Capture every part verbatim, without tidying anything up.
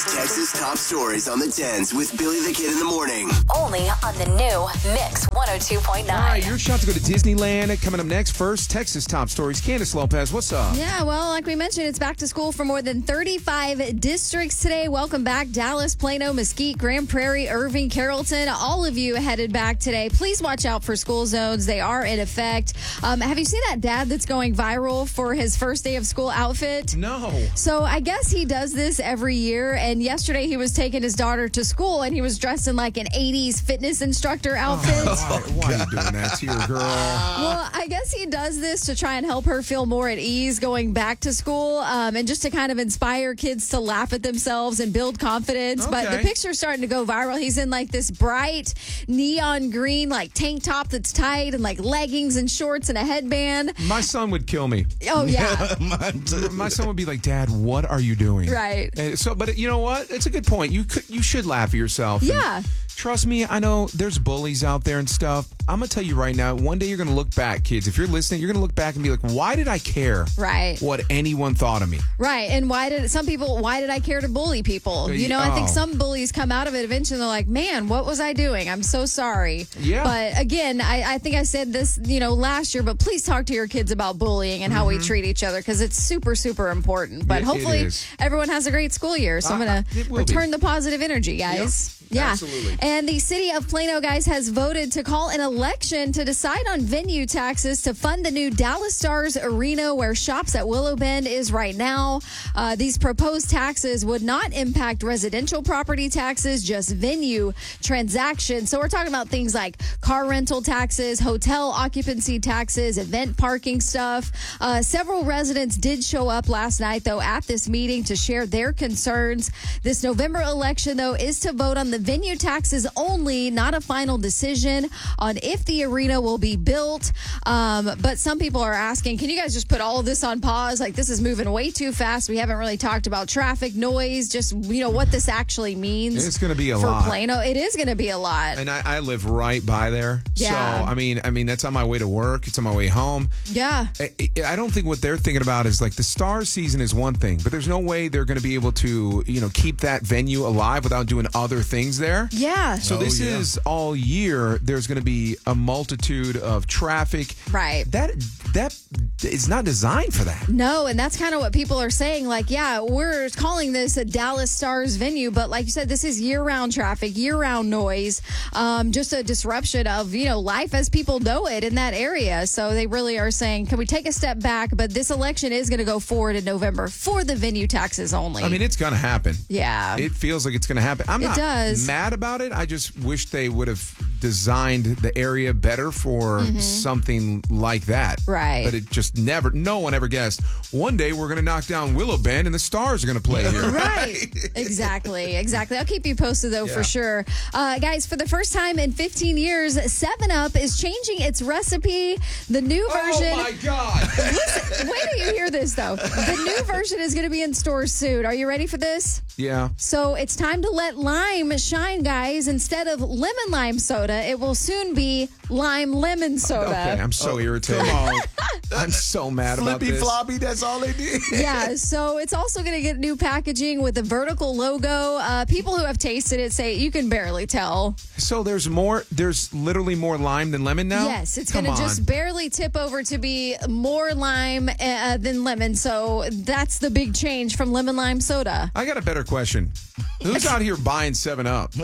is Texas Top Stories on the tens with Billy the Kid in the morning. Only on the new Mix one oh two point nine. All right, your shot to go to Disneyland coming up next. First, Texas Top Stories. Candace Lopez, what's up? Yeah, well, like we mentioned, it's back to school for more than thirty-five districts today. Welcome back, Dallas, Plano, Mesquite, Grand Prairie, Irving, Carrollton. All of you headed back today. Please watch out for school zones. They are in effect. Um, have you seen that dad that's going viral for his first day of school outfit? No. So I guess he does this every year. And yesterday he was taking his daughter to school and he was dressed in like an eighties fitness instructor outfit. Oh, why, why are you doing that to your girl? Well, I guess he does this to try and help her feel more at ease going back to school um, and just to kind of inspire kids to laugh at themselves and build confidence. But the Okay. picture's starting to go viral. He's in like this bright neon green like tank top that's tight and like leggings and shorts and a headband. My son would kill me. Oh, yeah. My son would be like, Dad, what are you doing? Right. And so, but you know what? It's a good point. You could, you should laugh at yourself. And Yeah. trust me, I know there's bullies out there and stuff. I'm going to tell you right now, one day you're going to look back, kids. If you're listening, you're going to look back and be like, why did I care Right. what anyone thought of me? Right. And why did some people, why did I care to bully people? You know, I think Oh. some bullies come out of it eventually. They're like, man, what was I doing? I'm so sorry. Yeah. But again, I, I think I said this, you know, last year, but please talk to your kids about bullying and how we treat each other because it's super, super important. But It- it hopefully is. everyone has a great school year. So I'm Uh, going it to will be. return the positive energy, guys. Yep. Yeah. Absolutely. And the city of Plano, guys, has voted to call an election to decide on venue taxes to fund the new Dallas Stars Arena where Shops at Willow Bend is right now. Uh, these proposed taxes would not impact residential property taxes, just venue transactions. So we're talking about things like car rental taxes, hotel occupancy taxes, event parking stuff. Uh, several residents did show up last night, though, at this meeting to share their concerns. This November election, though, is to vote on the venue taxes only, not a final decision on if the arena will be built. Um, but some people are asking, can you guys just put all of this on pause? Like, this is moving way too fast. We haven't really talked about traffic, noise, just, you know, what this actually means. It's going to be a for lot. Plano. It is going to be a lot. And I, I live right by there. Yeah. So, I mean, I mean, that's on my way to work. It's on my way home. Yeah. I, I don't think what they're thinking about is like the Stars season is one thing, but there's no way they're going to be able to, you know, keep that venue alive without doing other things there. Yeah. So this yeah. is all year. There's going to be a multitude of traffic. Right. That that is not designed for that. No, and that's kind of what people are saying. Like, yeah, we're calling this a Dallas Stars venue, but like you said, this is year-round traffic, year-round noise, um, just a disruption of, you know, life as people know it in that area. So they really are saying, can we take a step back? But this election is going to go forward in November for the venue taxes only. I mean, it's going to happen. yeah. It feels like it's going to happen. I'm It not does. mad about it. I just wish they would have designed the area better for something like that. Mm-hmm. Right. But it just never, no one ever guessed. One day we're going to knock down Willow Bend and the Stars are going to play here. Right. Exactly. Exactly. I'll keep you posted, though, Yeah. for sure. Uh, guys, for the first time in fifteen years, seven up is changing its recipe. The new version. Oh, my God. Listen, wait till you hear this, though. The new version is going to be in stores soon. Are you ready for this? Yeah. So it's time to let lime shine, guys. Instead of lemon lime soda, it will soon be lime lemon soda. Okay, I'm so irritated. I'm so mad about Flippy this. floppy, that's all they did. Yeah, so it's also going to get new packaging with a vertical logo. Uh, people who have tasted it say you can barely tell. So there's more, there's literally more lime than lemon now? Yes, it's Come going to on. just barely tip over to be more lime uh, than lemon. So that's the big change from lemon lime soda. I got a better question. Who's out here buying seven up?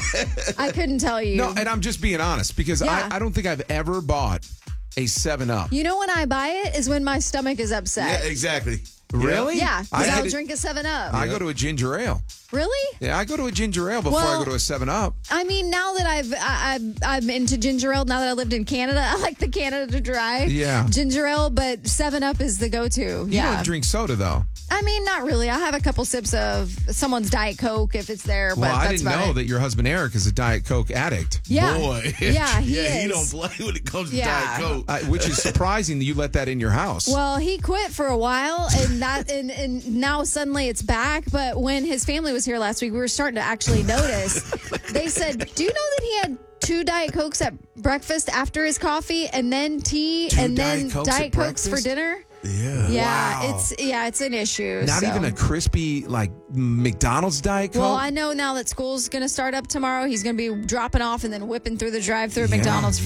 I couldn't tell you. No, and I'm just being honest because Yeah. I, I don't think I've ever bought a seven up. You know when I buy it is when my stomach is upset. Yeah, exactly. Really? Yeah, I, because I'll had a- drink a seven up. I go to a ginger ale. Really? Yeah, I go to a ginger ale before I Well- go to a seven up. I mean, now that I've I, I've I'm into ginger ale. Now that I lived in Canada, I like the Canada Dry. Yeah. Ginger ale, but Seven Up is the go-to. You yeah. don't drink soda though. I mean, not really. I have a couple sips of someone's Diet Coke if it's there. But Well, I that's didn't about know it. that your husband Eric is a Diet Coke addict. Yeah. Boy. Yeah, he yeah, is. he don't play when it comes to Yeah. Diet Coke. Uh, which is surprising that you let that in your house. Well, he quit for a while, and that and, and now suddenly it's back. But when his family was here last week, we were starting to actually notice. They said, "Do you know that he had two Diet Cokes at breakfast after his coffee, and then tea, Two and then Diet Cokes at Diet Cokes for breakfast? dinner?" Yeah. Yeah, Wow. it's yeah, it's an issue. Not so. even a crispy like McDonald's Diet Coke. Well, I know now that school's going to start up tomorrow. He's going to be dropping off and then whipping through the drive-through at Yeah. McDonald's